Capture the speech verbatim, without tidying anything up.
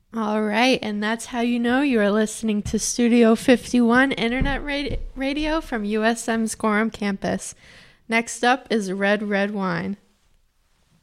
All right, and that's how you know you are listening to Studio fifty-one Internet radi- Radio from U S M's Gorham campus. Next up is Red Red Wine.